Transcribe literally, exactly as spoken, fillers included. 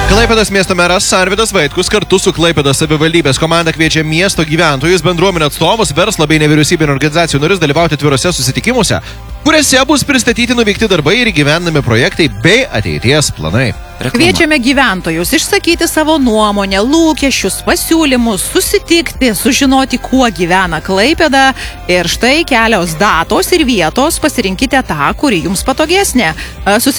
Klaipėdos miesto meras Arvydas Vaitkus kartu su Klaipėdos savivaldybės komanda kviečia miesto gyventojus, bendruomenę atstovus, verslo bei nevyriausybinių organizacijų narius dalyvauti atvirose susitikimuose, kuriuose bus pristatyti nuveikti darbai ir įgyvendinami projektai bei ateities planai. Reklama. Kviečiame gyventojus išsakyti savo nuomonę, lūkesčius, pasiūlymus, susitikti, sužinoti, kuo gyvena Klaipėda. Ir štai kelios datos ir vietos, pasirinkite tą, kuri jums patogesnė.